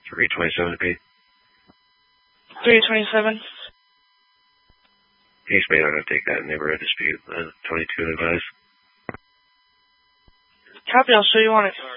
327 to be. 327. Case may not take that neighborhood dispute. 22 advise. Copy, I'll show you on it.